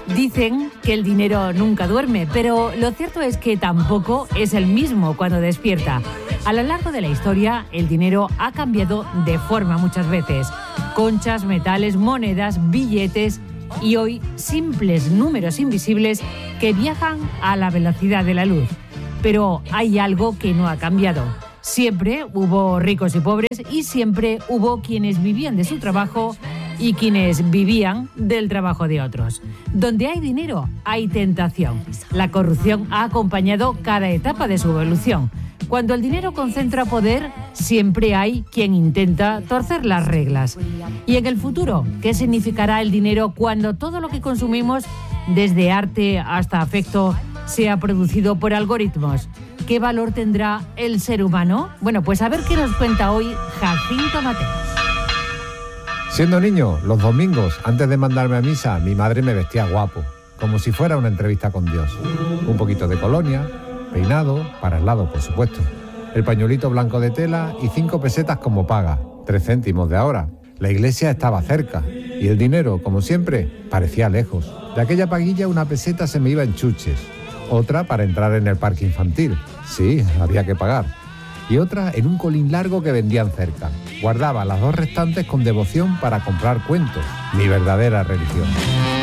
Dicen que el dinero nunca duerme, pero lo cierto es que tampoco es el mismo cuando despierta. A lo largo de la historia, el dinero ha cambiado de forma muchas veces. Conchas, metales, monedas, billetes y hoy simples números invisibles que viajan a la velocidad de la luz. Pero hay algo que no ha cambiado. Siempre hubo ricos y pobres y siempre hubo quienes vivían de su trabajo y quienes vivían del trabajo de otros. Donde hay dinero, hay tentación. La corrupción ha acompañado cada etapa de su evolución. Cuando el dinero concentra poder, siempre hay quien intenta torcer las reglas. Y en el futuro, ¿qué significará el dinero cuando todo lo que consumimos, desde arte hasta afecto, sea producido por algoritmos? ¿Qué valor tendrá el ser humano? Bueno, pues a ver qué nos cuenta hoy Jacinto Mateos. Siendo niño, los domingos, antes de mandarme a misa, mi madre me vestía guapo, como si fuera una entrevista con Dios. Un poquito de colonia, peinado, para el lado, por supuesto. El pañuelito blanco de tela y 5 pesetas como paga, 3 céntimos de ahora. La iglesia estaba cerca y el dinero, como siempre, parecía lejos. De aquella paguilla una peseta se me iba en chuches, otra para entrar en el parque infantil. Sí, había que pagar. Y otra en un colín largo que vendían cerca. Guardaba las 2 restantes con devoción para comprar cuentos, mi verdadera religión.